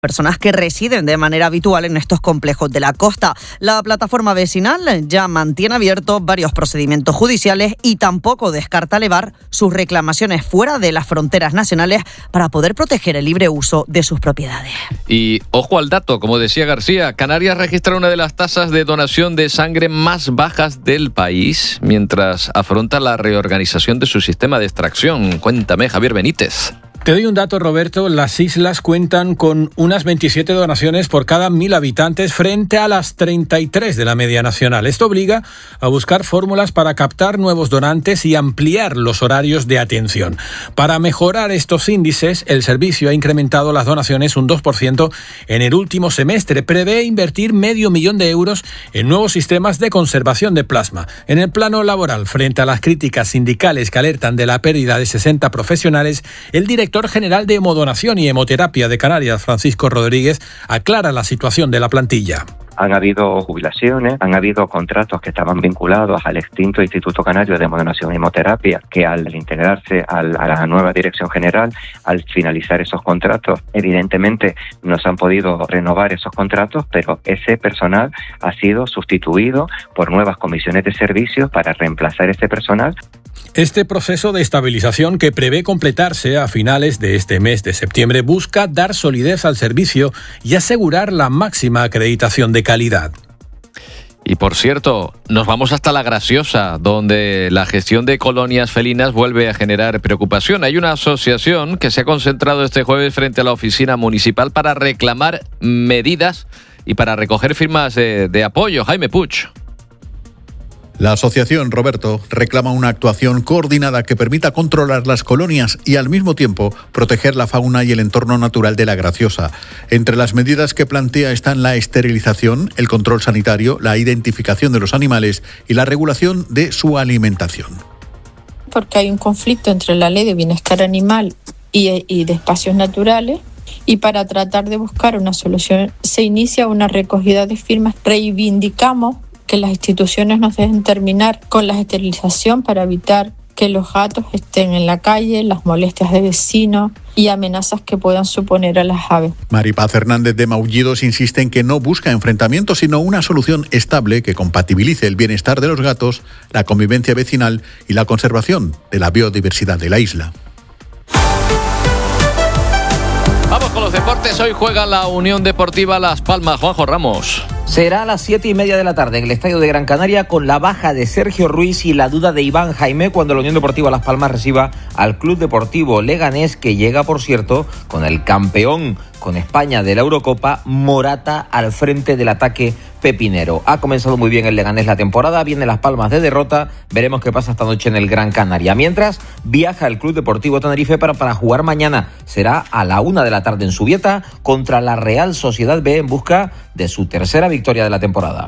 personas que residen de manera habitual en estos complejos de la costa. La plataforma vecinal ya mantiene abiertos varios procedimientos judiciales y tampoco descarta elevar sus reclamaciones fuera de las fronteras nacionales para poder proteger el libre uso de sus propiedades. Y ojo al dato, como decía García, Canarias registra una de las tasas de donación de sangre más bajas del país mientras afronta la reorganización de su sistema de extracción. Cuéntame, Javier Benítez. Te doy un dato, Roberto. Las islas cuentan con unas 27 donaciones por cada 1.000 habitantes frente a las 33 de la media nacional. Esto obliga a buscar fórmulas para captar nuevos donantes y ampliar los horarios de atención. Para mejorar estos índices, el servicio ha incrementado las donaciones un 2% en el último semestre. Prevé invertir €500,000 en nuevos sistemas de conservación de plasma. En el plano laboral, frente a las críticas sindicales que alertan de la pérdida de 60 profesionales, el director general de Hemodonación y Hemoterapia de Canarias, Francisco Rodríguez, aclara la situación de la plantilla. Han habido jubilaciones, han habido contratos que estaban vinculados al extinto Instituto Canario de Hemodonación y Hemoterapia, que al integrarse a la nueva dirección general, al finalizar esos contratos, evidentemente no se han podido renovar esos contratos, pero ese personal ha sido sustituido por nuevas comisiones de servicios para reemplazar ese personal. Este proceso de estabilización, que prevé completarse a finales de este mes de septiembre, busca dar solidez al servicio y asegurar la máxima acreditación de calidad. Y por cierto, nos vamos hasta La Graciosa, donde la gestión de colonias felinas vuelve a generar preocupación. Hay una asociación que se ha concentrado este jueves frente a la oficina municipal para reclamar medidas y para recoger firmas de apoyo. Jaime Puig. La asociación, Roberto, reclama una actuación coordinada que permita controlar las colonias y al mismo tiempo proteger la fauna y el entorno natural de La Graciosa. Entre las medidas que plantea están la esterilización, el control sanitario, la identificación de los animales y la regulación de su alimentación. Porque hay un conflicto entre la ley de bienestar animal y de espacios naturales, y para tratar de buscar una solución se inicia una recogida de firmas. Reivindicamos que las instituciones nos dejen terminar con la esterilización para evitar que los gatos estén en la calle, las molestias de vecinos y amenazas que puedan suponer a las aves. Maripaz Hernández de Maullidos insiste en que no busca enfrentamientos, sino una solución estable que compatibilice el bienestar de los gatos, la convivencia vecinal y la conservación de la biodiversidad de la isla. Vamos con los deportes. Hoy juega la Unión Deportiva Las Palmas. Juanjo Ramos. Será a las 7:30 de la tarde en el Estadio de Gran Canaria, con la baja de Sergio Ruiz y la duda de Iván Jaime, cuando la Unión Deportiva Las Palmas reciba al Club Deportivo Leganés, que llega, por cierto, con el campeón con España de la Eurocopa, Morata, al frente del ataque pepinero. Ha comenzado muy bien el Leganés la temporada, viene Las Palmas de derrota, veremos qué pasa esta noche en el Gran Canaria. Mientras, viaja el Club Deportivo Tenerife para jugar mañana. Será a la 1 de la tarde en Zubieta contra la Real Sociedad B en busca de su tercera victoria de la temporada.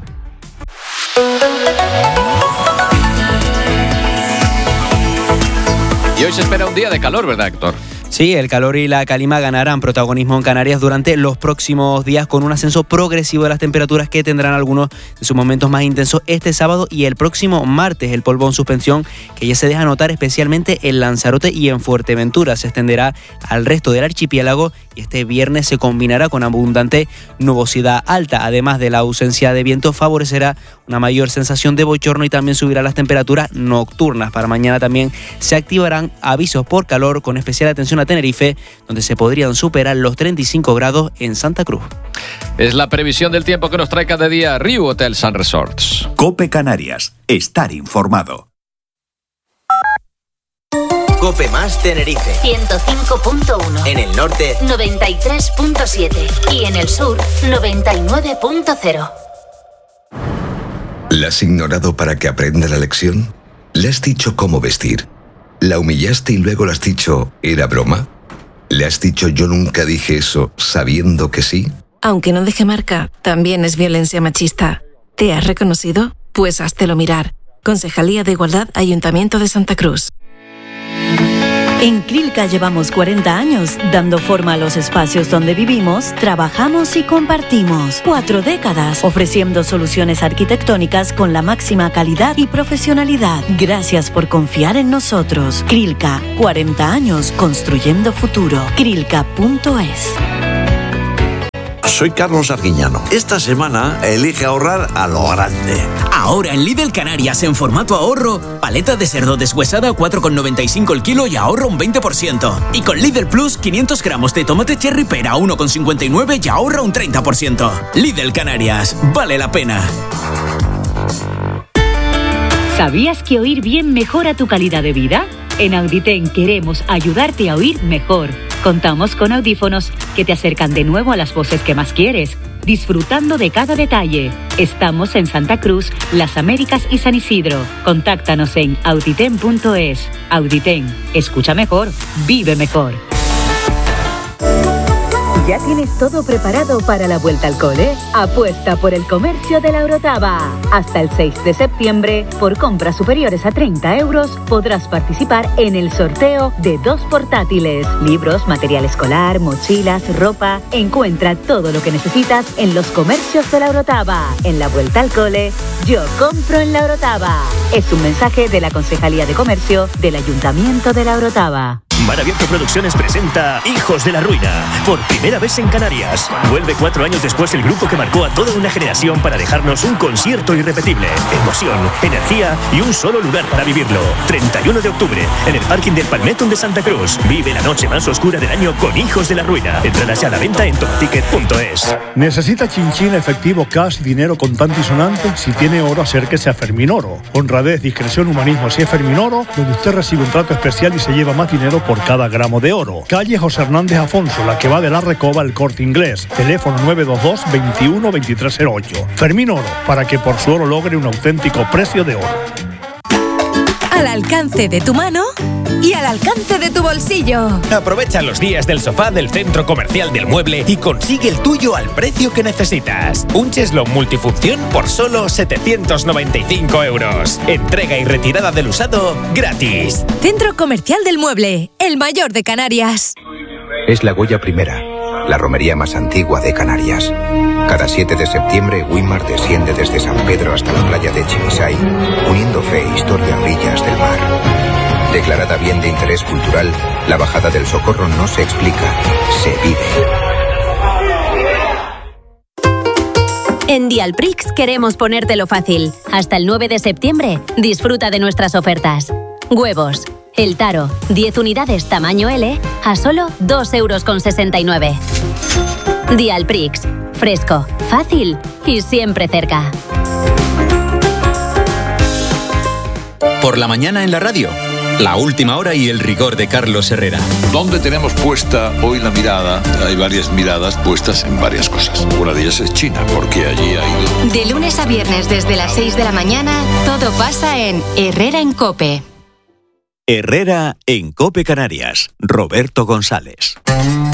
Y hoy se espera un día de calor, ¿verdad, Héctor? Sí, el calor y la calima ganarán protagonismo en Canarias durante los próximos días, con un ascenso progresivo de las temperaturas que tendrán algunos de sus momentos más intensos este sábado y el próximo martes. El polvo en suspensión, que ya se deja notar especialmente en Lanzarote y en Fuerteventura, se extenderá al resto del archipiélago y este viernes se combinará con abundante nubosidad alta. Además de la ausencia de viento, favorecerá una mayor sensación de bochorno y también subirá las temperaturas nocturnas. Para mañana también se activarán avisos por calor, con especial atención a Tenerife, donde se podrían superar los 35 grados en Santa Cruz. Es la previsión del tiempo que nos trae cada día Riu Hotels and Resorts. COPE Canarias. Estar informado. COPE más Tenerife 105.1, en el norte 93.7 y en el sur 99.0. ¿La has ignorado para que aprenda la lección? ¿Le has dicho cómo vestir? ¿La humillaste y luego le has dicho ¿era broma? ¿Le has dicho yo nunca dije eso sabiendo que sí? Aunque no deje marca, también es violencia machista. ¿Te has reconocido? Pues háztelo mirar. Concejalía de Igualdad, Ayuntamiento de Santa Cruz. En Crilca llevamos 40 años dando forma a los espacios donde vivimos, trabajamos y compartimos. 4 décadas ofreciendo soluciones arquitectónicas con la máxima calidad y profesionalidad. Gracias por confiar en nosotros. Crilca, 40 años construyendo futuro. Crilca.es. soy Carlos Arguiñano. Esta semana elige ahorrar a lo grande. Ahora en Lidl Canarias, en formato ahorro, paleta de cerdo deshuesada a 4,95 el kilo y ahorro un 20%. Y con Lidl Plus, 500 gramos de tomate cherry pera a 1,59 y ahorra un 30%. Lidl Canarias, vale la pena. ¿Sabías que oír bien mejora tu calidad de vida? En Auditen queremos ayudarte a oír mejor. Contamos con audífonos que te acercan de nuevo a las voces que más quieres, disfrutando de cada detalle. Estamos en Santa Cruz, Las Américas y San Isidro. Contáctanos en auditen.es. Auditen, escucha mejor, vive mejor. ¿Ya tienes todo preparado para la vuelta al cole? Apuesta por el comercio de la Orotava. Hasta el 6 de septiembre, por compras superiores a 30 euros, podrás participar en el sorteo de 2 portátiles, libros, material escolar, mochilas, ropa. Encuentra todo lo que necesitas en los comercios de la Orotava. En la vuelta al cole, yo compro en la Orotava. Es un mensaje de la Concejalía de Comercio del Ayuntamiento de la Orotava. Mar Abierto Producciones presenta Hijos de la Ruina, por primera vez en Canarias. Vuelve 4 años después el grupo que marcó a toda una generación para dejarnos un concierto irrepetible. Emoción, energía y un solo lugar para vivirlo. 31 de octubre, en el parking del Palmetón de Santa Cruz. Vive la noche más oscura del año con Hijos de la Ruina. Entradas ya a la venta en topticket.es. ¿Necesita chinchín, efectivo, cash, dinero contante y sonante? Si tiene oro, acérquese a Fermín Oro. Honradez, discreción, humanismo. Si es Fermín Oro, donde usted recibe un trato especial y se lleva más dinero por cada gramo de oro. Calle José Hernández Afonso, la que va de la Recoba al Corte Inglés. Teléfono 922 21 2308. Fermín Oro, para que por su oro logre un auténtico precio de oro. Al alcance de tu mano y al alcance de tu bolsillo. Aprovecha los días del sofá del Centro Comercial del Mueble y consigue el tuyo al precio que necesitas. Un cheslón multifunción por solo 795 euros. Entrega y retirada del usado gratis. Centro Comercial del Mueble, el mayor de Canarias. Es la Goya Primera, la romería más antigua de Canarias. Cada 7 de septiembre, Wimar desciende desde San Pedro hasta la playa de Chimisay, uniendo fe e historia a orillas del mar. Declarada bien de interés cultural, la bajada del Socorro no se explica, se vive. En Dialprix queremos ponértelo fácil. Hasta el 9 de septiembre, disfruta de nuestras ofertas. Huevos, El Taro, 10 unidades tamaño L, a solo 2,69 €. Dialprix, fresco, fácil y siempre cerca. Por la mañana en la radio, la última hora y el rigor de Carlos Herrera. ¿Dónde tenemos puesta hoy la mirada? Hay varias miradas puestas en varias cosas. Una de ellas es China, porque allí ha ido... De lunes a viernes desde las 6 de la mañana, todo pasa en Herrera en COPE. Herrera en COPE Canarias. Roberto González.